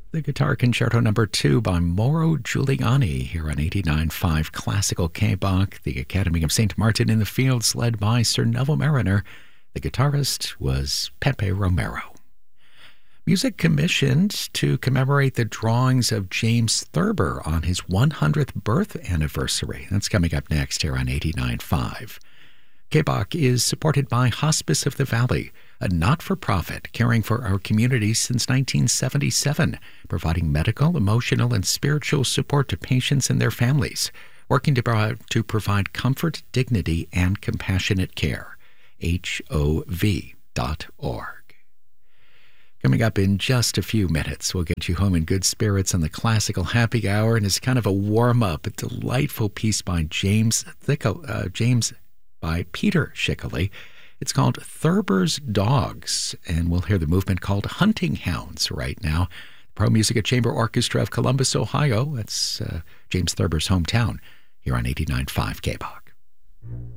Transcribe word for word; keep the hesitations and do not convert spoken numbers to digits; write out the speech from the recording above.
The Guitar Concerto number two by Mauro Giuliani here on eighty-nine point five Classical K-Bach. The Academy of Saint Martin in the Fields, led by Sir Neville Mariner. The guitarist was Pepe Romero. Music commissioned to commemorate the drawings of James Thurber on his one hundredth birth anniversary. That's coming up next here on eighty-nine point five. K-Bach is supported by Hospice of the Valley, a not-for-profit caring for our community since nineteen seventy-seven, providing medical, emotional, and spiritual support to patients and their families, working to, pro- to provide comfort, dignity, and compassionate care. H O V dot org. Coming up in just a few minutes, we'll get you home in good spirits on the Classical Happy Hour, and as kind of a warm-up, a delightful piece by James Thickle, uh, James by Peter Schickele. It's called Thurber's Dogs, and we'll hear the movement called Hunting Hounds right now. Pro Musica Chamber Orchestra of Columbus, Ohio. That's uh, James Thurber's hometown here on eighty-nine point five K-Bach.